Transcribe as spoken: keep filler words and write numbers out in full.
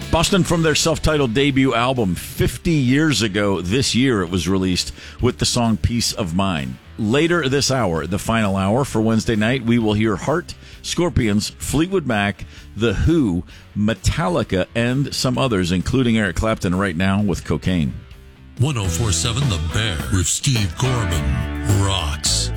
Boston from their self-titled debut album fifty years ago this year it was released with the song Peace of Mind. Later this hour, the final hour for Wednesday night, we will hear Heart, Scorpions, Fleetwood Mac, The Who, Metallica, and some others, including Eric Clapton right now with Cocaine. one oh four point seven The Bear with Steve Corbin rocks.